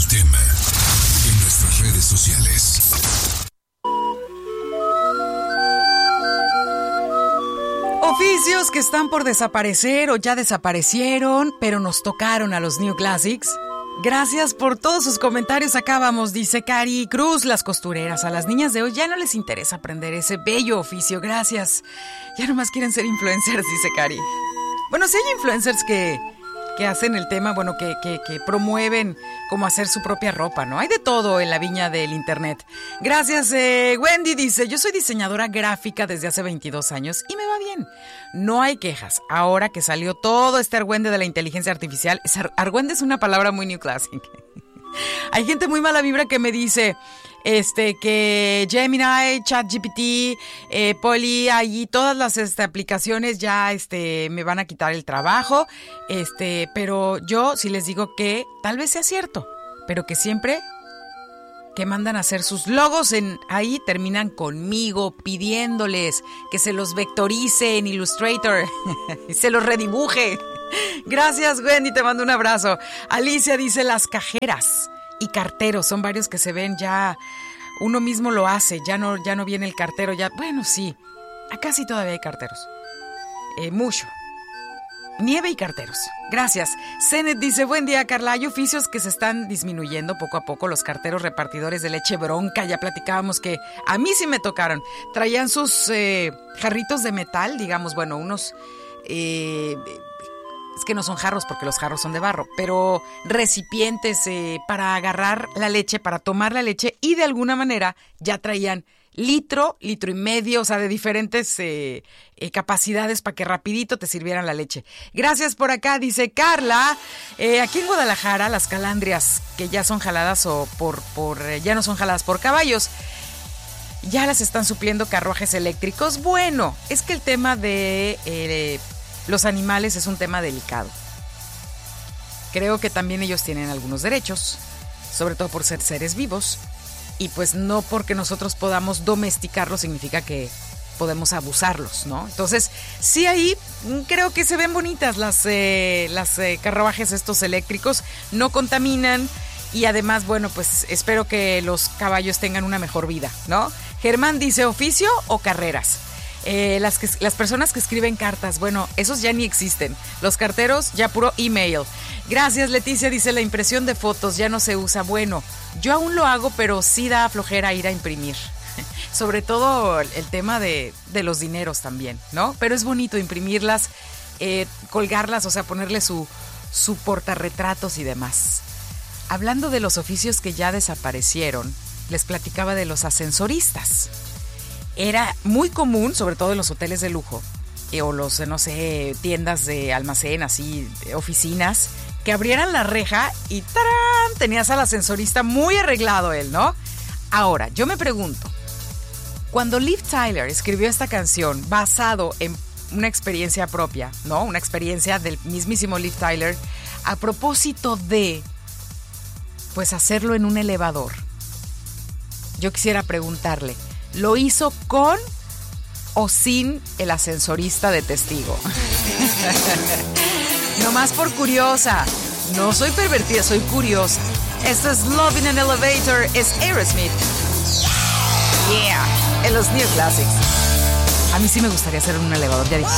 tema en nuestras redes sociales. Oficios que están por desaparecer o ya desaparecieron, pero nos tocaron a los New Classics. Gracias por todos sus comentarios. Acá vamos, dice Cari Cruz. Las costureras, a las niñas de hoy ya no les interesa aprender ese bello oficio. Gracias. Ya nomás quieren ser influencers, dice Cari. Bueno, sí hay influencers que hacen el tema, bueno, que promueven cómo hacer su propia ropa, ¿no? Hay de todo en la viña del internet. Gracias, Wendy dice, yo soy diseñadora gráfica desde hace 22 años y me va bien. No hay quejas. Ahora que salió todo este argüende de la inteligencia artificial, argüende es una palabra muy New Classic. Hay gente muy mala vibra que me dice que Gemini, ChatGPT, Polly, allí todas las aplicaciones ya me van a quitar el trabajo, pero yo sí les digo que tal vez sea cierto, pero que siempre que mandan a hacer sus logos ahí terminan conmigo pidiéndoles que se los vectorice en Illustrator y se los redibuje. Gracias, Wendy, te mando un abrazo. Alicia dice, las cajeras y carteros, son varios que se ven ya, uno mismo lo hace, ya no viene el cartero, ya, bueno, sí, acá sí todavía hay carteros, mucho. Nieve y carteros. Gracias. Zenet dice, buen día, Carla. Hay oficios que se están disminuyendo poco a poco. Los carteros repartidores de leche bronca, ya platicábamos que a mí sí me tocaron. Traían sus jarritos de metal, digamos, bueno, unos... es que no son jarros porque los jarros son de barro, pero recipientes para agarrar la leche, para tomar la leche, y de alguna manera ya traían litro y medio, o sea, de diferentes capacidades para que rapidito te sirvieran la leche. Gracias por acá, dice Carla. Aquí en Guadalajara, las calandrias que ya son jaladas ya no son jaladas por caballos, ya las están supliendo carruajes eléctricos. Bueno, es que el tema de los animales es un tema delicado. Creo que también ellos tienen algunos derechos, sobre todo por ser seres vivos. Y pues no porque nosotros podamos domesticarlos significa que podemos abusarlos, ¿no? Entonces, sí, ahí creo que se ven bonitas las carruajes estos eléctricos, no contaminan y además, bueno, pues espero que los caballos tengan una mejor vida, ¿no? Germán dice, ¿oficio o carreras? Las personas que escriben cartas, bueno, esos ya ni existen. Los carteros, ya puro email. Gracias, Leticia, dice, la impresión de fotos ya no se usa. Bueno, yo aún lo hago, pero sí da flojera ir a imprimir. Sobre todo el tema de los dineros también, ¿no? Pero es bonito imprimirlas, colgarlas, o sea, ponerle su portarretratos y demás. Hablando de los oficios que ya desaparecieron, les platicaba de los ascensoristas. Era muy común, sobre todo en los hoteles de lujo, o los, no sé, tiendas de almacén, así, oficinas, que abrieran la reja y ¡tarán! Tenías al ascensorista muy arreglado él, ¿no? Ahora, yo me pregunto, cuando Liv Tyler escribió esta canción basado en una experiencia propia, ¿no? Una experiencia del mismísimo Liv Tyler, a propósito de, pues, hacerlo en un elevador, yo quisiera preguntarle, ¿lo hizo con o sin el ascensorista de testigo? Nomás por curiosa. No soy pervertida, soy curiosa. Esto es Love in an Elevator, es Aerosmith. Yeah, en los New Classics. A mí sí me gustaría hacer un elevador, ya dije.